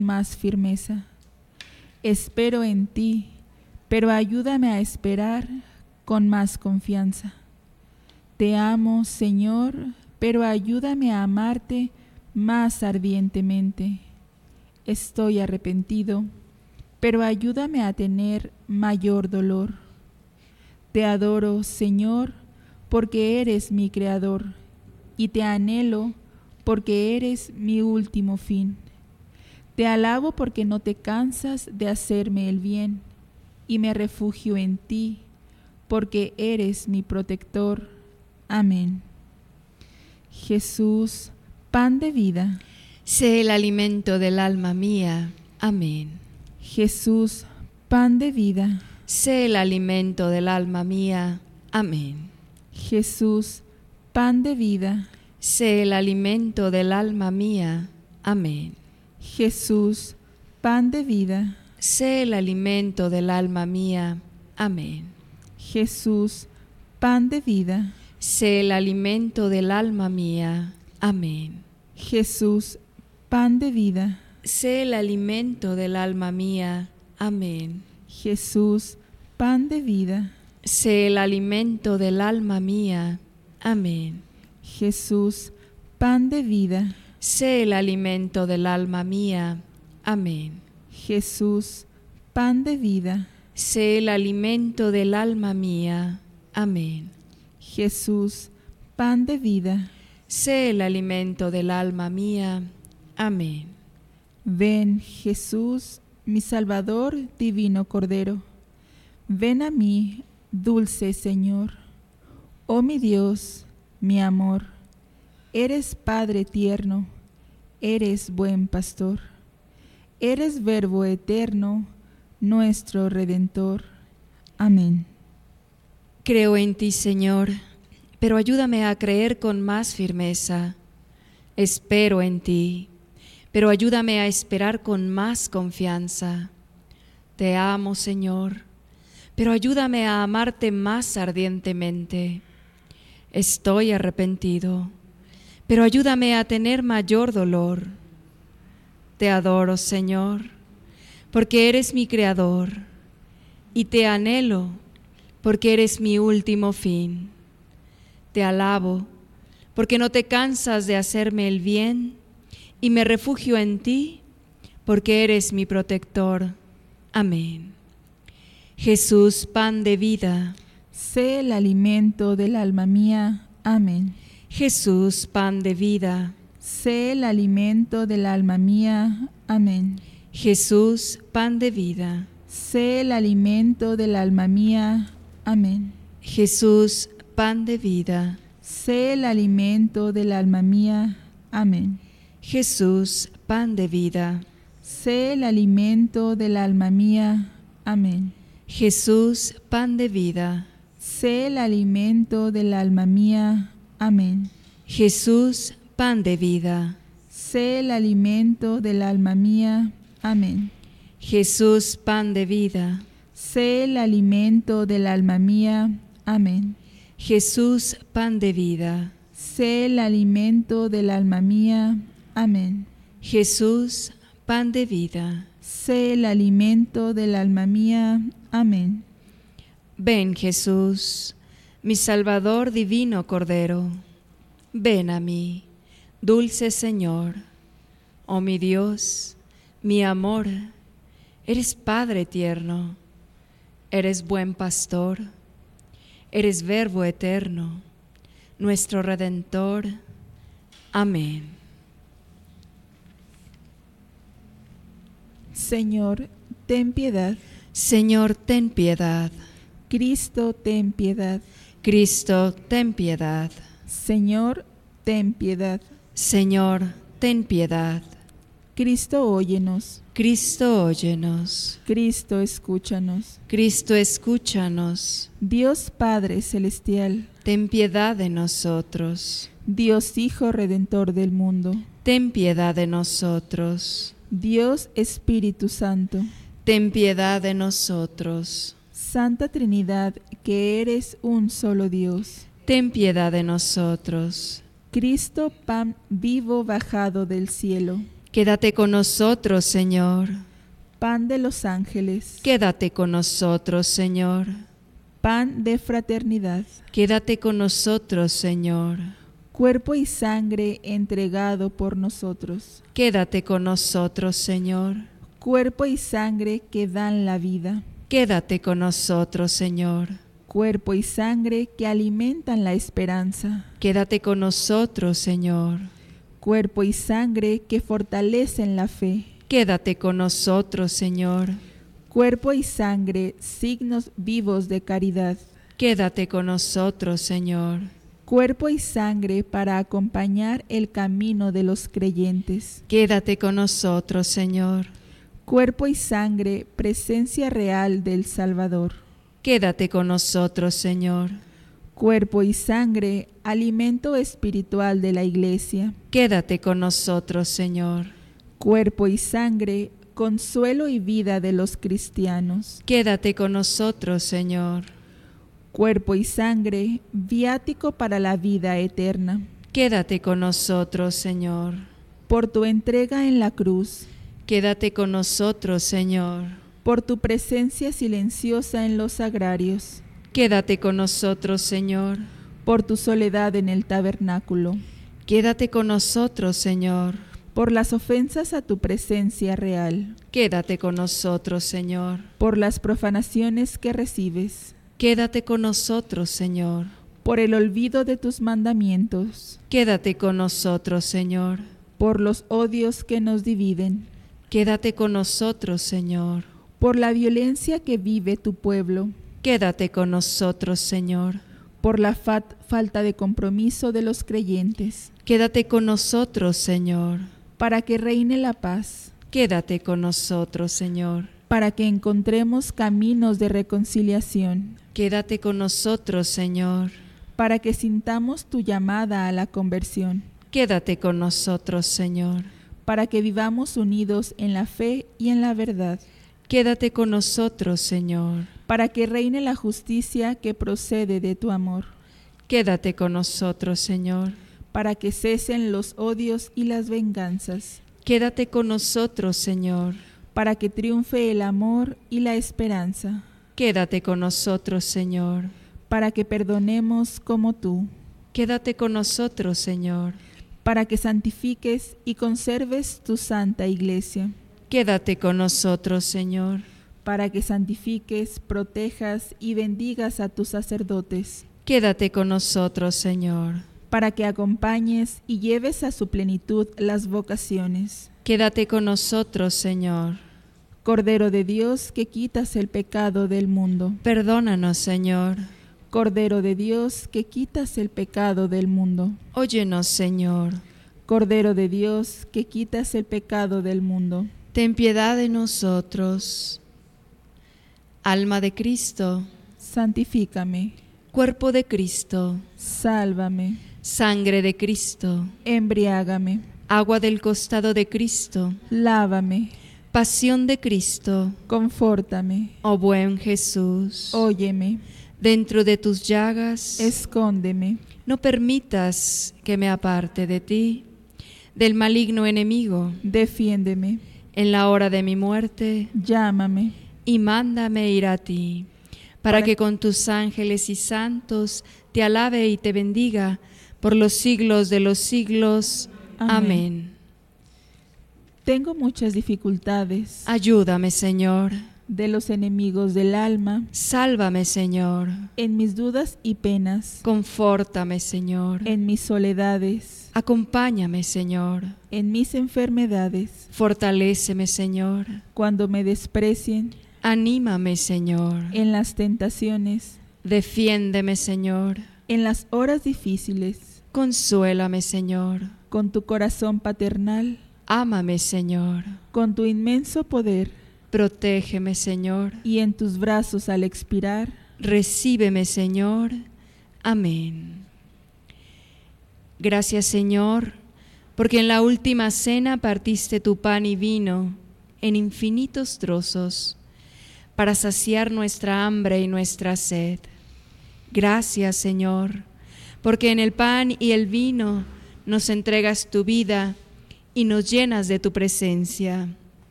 más firmeza. Espero en ti, pero ayúdame a esperar con más confianza. Te amo, Señor, pero ayúdame a amarte más ardientemente. Estoy arrepentido, pero ayúdame a tener mayor dolor. Te adoro, Señor, porque eres mi Creador, y te anhelo porque eres mi último fin. Te alabo porque no te cansas de hacerme el bien, y me refugio en ti, porque eres mi protector. Amén. Jesús, pan de vida. Sé el alimento del alma mía. Amén. Jesús, pan de vida. Sé el alimento del alma mía. Amén. Jesús, pan de vida. Sé el alimento del alma mía. Amén. Jesús, pan de vida. Sé el alimento del alma mía. Amén. Jesús, pan de vida. Sé el alimento del alma mía. Amén. Jesús, pan de vida. Sé el alimento del alma mía. Amén. Jesús, pan de vida. Sé el alimento del alma mía. Amén. Jesús, pan de vida. Sé el alimento del alma mía. Amén. Jesús, pan de vida. Sé el alimento del alma mía. Amén. Jesús, pan de vida. Sé el alimento del alma mía. Amén. Ven, Jesús, mi Salvador, divino Cordero. Ven a mí, dulce Señor. Oh mi Dios, mi amor, eres Padre tierno, eres buen pastor, eres Verbo eterno, nuestro Redentor. Amén. Creo en ti, Señor, pero ayúdame a creer con más firmeza. Espero en ti, pero ayúdame a esperar con más confianza. Te amo, Señor, pero ayúdame a amarte más ardientemente. Estoy arrepentido, pero ayúdame a tener mayor dolor. Te adoro, Señor, porque eres mi Creador, y te anhelo, porque eres mi último fin. Te alabo, porque no te cansas de hacerme el bien, y me refugio en ti, porque eres mi protector. Amén. Jesús, pan de vida. Sé el alimento del alma mía. Amén. Jesús, pan de vida. Sé el alimento del alma mía. Amén. Jesús, pan de vida. Sé el alimento del alma mía. Amén. Jesús, pan de vida. Sé el alimento del alma mía. Amén. Jesús, pan de vida. Sé el alimento del alma mía. Amén. Jesús, pan de vida. Sé el alimento del alma mía. Amén. Jesús, pan de vida. Sé el alimento del alma mía. Amén. Jesús, pan de vida. Sé el alimento del alma mía. Amén. Jesús, pan de vida. Sé el alimento del alma mía. Amén. Jesús, pan de vida. Sé el alimento del alma mía. Amén. Ven, Jesús, mi Salvador divino Cordero. Ven a mí, dulce Señor. Oh mi Dios, mi amor, eres Padre tierno, eres buen pastor, eres Verbo eterno, nuestro Redentor. Amén. Señor, ten piedad. Señor, ten piedad. Cristo, ten piedad. Cristo, ten piedad. Señor, ten piedad. Señor, ten piedad. Cristo, óyenos. Cristo, óyenos. Cristo, escúchanos. Cristo, escúchanos. Dios Padre celestial. Ten piedad de nosotros. Dios Hijo Redentor del mundo. Ten piedad de nosotros. Dios Espíritu Santo. Ten piedad de nosotros. Santa Trinidad, que eres un solo Dios. Ten piedad de nosotros. Cristo, pan vivo bajado del cielo. Quédate con nosotros, Señor. Pan de los ángeles, Quédate con nosotros, Señor. pan de fraternidad, Quédate con nosotros, Señor. cuerpo y sangre entregado por nosotros, Quédate con nosotros, Señor. cuerpo y sangre que dan la vida, Quédate con nosotros, Señor. cuerpo y sangre que alimentan la esperanza, Quédate con nosotros, Señor. cuerpo y sangre que fortalecen la fe, Quédate con nosotros, Señor. cuerpo y sangre, signos vivos de caridad, Quédate con nosotros, Señor. cuerpo y sangre para acompañar el camino de los creyentes, Quédate con nosotros, Señor. cuerpo y sangre, presencia real del Salvador, Quédate con nosotros, Señor. cuerpo y sangre, alimento espiritual de la Iglesia, Quédate con nosotros, Señor. cuerpo y sangre, consuelo y vida de los cristianos, Quédate con nosotros, Señor. cuerpo y sangre, viático para la vida eterna, Quédate con nosotros, Señor. por tu entrega en la cruz, Quédate con nosotros, Señor. por tu presencia silenciosa en los sagrarios, Quédate con nosotros, Señor. por tu soledad en el tabernáculo, Quédate con nosotros, Señor. por las ofensas a tu presencia real, Quédate con nosotros, Señor. por las profanaciones que recibes, Quédate con nosotros, Señor. por el olvido de tus mandamientos, Quédate con nosotros, Señor. por los odios que nos dividen, Quédate con nosotros, Señor. por la violencia que vive tu pueblo, Quédate con nosotros, Señor. por la falta de compromiso de los creyentes, Quédate con nosotros, Señor. para que reine la paz, Quédate con nosotros, Señor. para que encontremos caminos de reconciliación, Quédate con nosotros, Señor. para que sintamos tu llamada a la conversión, Quédate con nosotros, Señor. para que vivamos unidos en la fe y en la verdad, Quédate con nosotros, Señor. para que reine la justicia que procede de tu amor, Quédate con nosotros, Señor. para que cesen los odios y las venganzas, Quédate con nosotros, Señor. para que triunfe el amor y la esperanza, Quédate con nosotros, Señor. para que perdonemos como tú, Quédate con nosotros, Señor. para que santifiques y conserves tu santa iglesia, Quédate con nosotros, Señor. para que santifiques, protejas y bendigas a tus sacerdotes, Quédate con nosotros, Señor. para que acompañes y lleves a su plenitud las vocaciones. Quédate con nosotros, Señor. Cordero de Dios, que quitas el pecado del mundo. Perdónanos, Señor. Cordero de Dios, que quitas el pecado del mundo. Óyenos, Señor. Cordero de Dios, que quitas el pecado del mundo. Ten piedad de nosotros. Alma de Cristo, Santifícame, cuerpo de Cristo, sálvame, sangre de Cristo, embriágame, agua del costado de Cristo, lávame, pasión de Cristo, confórtame, oh buen Jesús. óyeme, Dentro de tus llagas, escóndeme, no permitas que me aparte de ti, del maligno enemigo, defiéndeme, en la hora de mi muerte, llámame, y mándame ir a ti, para que con tus ángeles y santos te alabe y te bendiga por los siglos de los siglos. Amén. Tengo muchas dificultades Ayúdame, Señor. de los enemigos del alma, Sálvame, Señor. en mis dudas y penas, Confórtame, Señor. en mis soledades, Acompáñame, Señor. en mis enfermedades, Fortaléceme, Señor. cuando me desprecien, Anímame, Señor. en las tentaciones, Defiéndeme, Señor. en las horas difíciles, Consuélame, Señor. con tu corazón paternal, Ámame, Señor. con tu inmenso poder, Protégeme, Señor. y en tus brazos al expirar, Recíbeme, Señor. Amén. Gracias, Señor, porque en la última cena partiste tu pan y vino en infinitos trozos para saciar nuestra hambre y nuestra sed. Gracias, Señor, porque en el pan y el vino nos entregas tu vida y nos llenas de tu presencia.